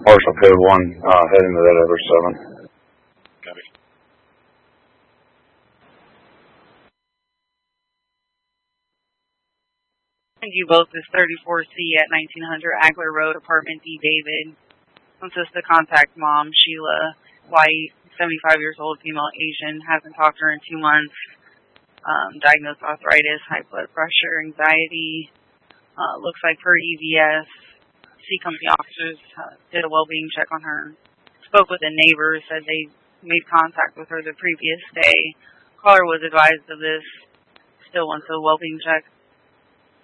Marshall Code 1, heading to that other 7. Copy. You both is 34C at 1900 Agler Road, apartment D. David. Wants us to contact mom, Sheila White, 75 years old, female, Asian, hasn't talked to her in 2 months. Diagnosed arthritis, high blood pressure, anxiety. Looks like her EVS. C company officers did a well-being check on her. Spoke with a neighbor, said they made contact with her the previous day. Caller was advised of this. Still wants a well-being check.